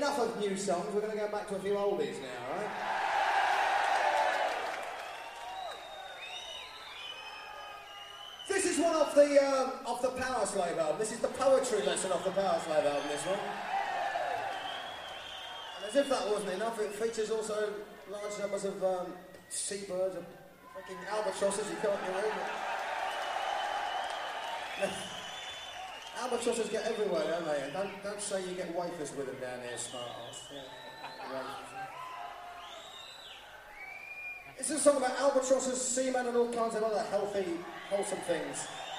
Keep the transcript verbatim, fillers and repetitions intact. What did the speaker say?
enough of new songs, we're going to go back to a few oldies now, right? This is one off the, um, off the Power Slave album. This is the poetry lesson off the Power Slave album, this one. And as if that wasn't enough, it features also large numbers of um, seabirds and fucking albatrosses you can't get over. Albatrosses get everywhere, don't they? And don't, don't say you get wafers with them down here, smart ass. Yeah. It's a song about albatrosses, seamen and all kinds of other healthy, wholesome things.